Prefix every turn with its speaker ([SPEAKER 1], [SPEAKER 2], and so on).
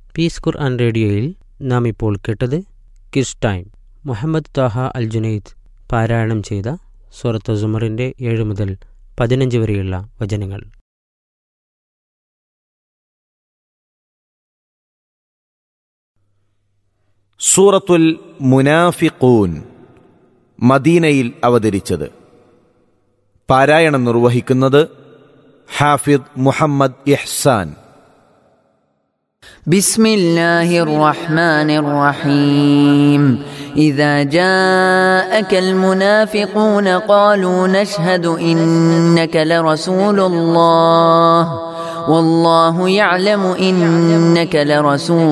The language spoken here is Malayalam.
[SPEAKER 1] പീസ് ഖുർആൻ റേഡിയോയിൽ നാം ഇപ്പോൾ കേട്ടത് കിസ് ടൈം. മുഹമ്മദ് താഹ അൽ ജുനൈദ് പാരായണം ചെയ്ത സൂറത്ത് സുമറിൻ്റെ 7 മുതൽ 15 വരെയുള്ള വചനങ്ങൾ.
[SPEAKER 2] സൂറത്തുൽ മുനാഫിഖൂൻ മദീനയിൽ അവതരിച്ചത്. പാരായണം നിർവഹിക്കുന്നത് ഹാഫിദ് മുഹമ്മദ് ഇഹ്സാൻ.
[SPEAKER 3] بسم الله الرحمن الرحيم إذا جاءك المنافقون قالوا نشهد إنك لرسول الله والله يعلم إنك لرسول